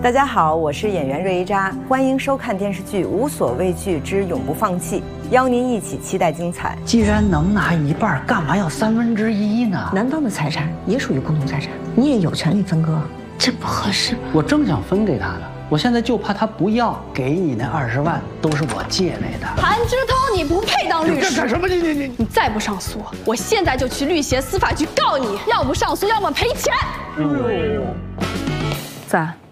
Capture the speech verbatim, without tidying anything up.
大家好，我是演员瑞一扎，欢迎收看电视剧《无所畏惧之永不放弃》，邀您一起期待精彩。 既然能拿一半，干嘛要三分之一呢？ 男方的财产也属于共同财产，你也有权利分割，这不合适吧？ 我正想分给他的，我现在就怕他不要。给你那二十万都是我借来的。 韩之涛，你不配当律师。 干什么？你你你！ 你再不上诉，我现在就去律协司法局告你，要不上诉，要么赔钱。 在。